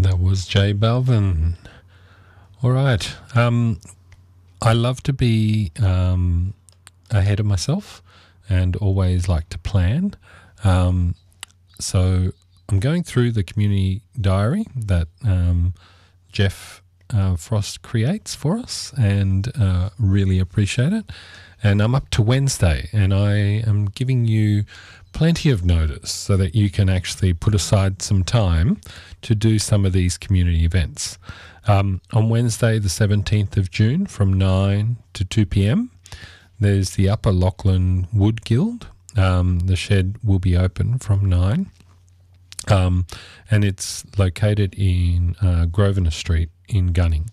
That was J Balvin. All right. I love to be ahead of myself and always like to plan. So I'm going through the community diary that Jeff Frost creates for us, and really appreciate it. And I'm up to Wednesday, and I am giving you plenty of notice so that you can actually put aside some time to do some of these community events. On Wednesday, the 17th of June, from 9 to 2 p.m, there's the Upper Lachlan Wood Guild. The shed will be open from 9. And it's located in Grosvenor Street in Gunning.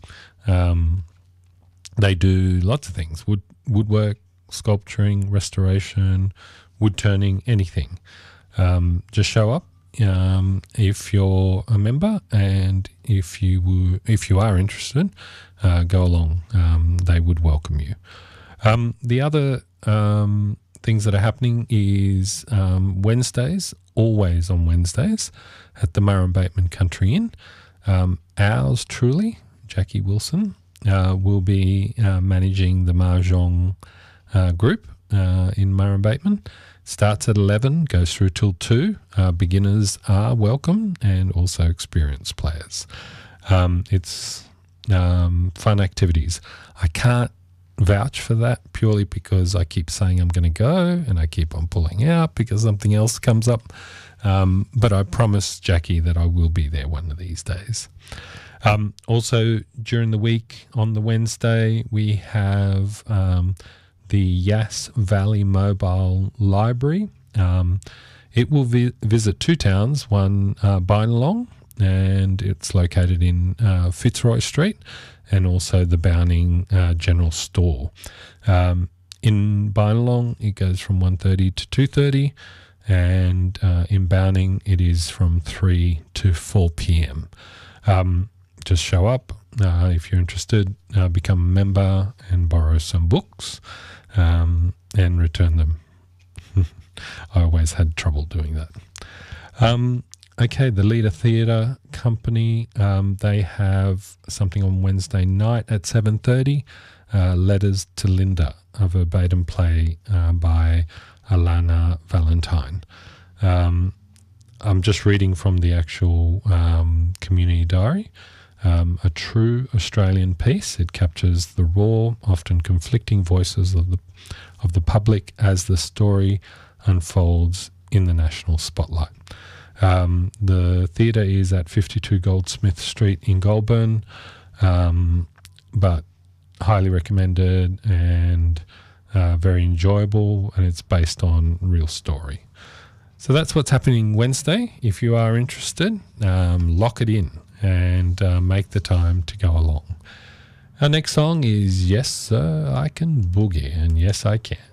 They do lots of things: woodwork, sculpturing, restoration, wood turning, anything. Just show up if you're a member, and if you are interested, go along. They would welcome you. The other things that are happening is Wednesdays, always on Wednesdays, at the Murrum Bateman Country Inn. Ours truly, Jackie Wilson, will be managing the Mahjong group in Murrum Bateman. Starts at 11, goes through till 2. Beginners are welcome, and also experienced players. It's fun activities. I can't vouch for that purely because I keep saying I'm going to go and I keep on pulling out because something else comes up. But I promise Jackie that I will be there one of these days. Also, during the week on the Wednesday, we have the Yass Valley Mobile Library. It will visit two towns, one Bynalong, and it's located in Fitzroy Street, and also the Bowning General Store. In Bynalong, it goes from 1:30 to 2:30, and in Bowning, it is from 3 to 4 p.m. Just show up. If you're interested, become a member and borrow some books and return them. I always had trouble doing that. Okay, the Leader Theatre Company, they have something on Wednesday night at 7:30, Letters to Linda, a verbatim play by Alana Valentine. I'm just reading from the actual community diary. A true Australian piece. It captures the raw, often conflicting voices of the public as the story unfolds in the national spotlight. The theatre is at 52 Goldsmith Street in Goulburn, but highly recommended and very enjoyable, and it's based on real story. So that's what's happening Wednesday. If you are interested, lock it in and make the time to go along. Our next song is Yes Sir, I Can Boogie, and yes I can.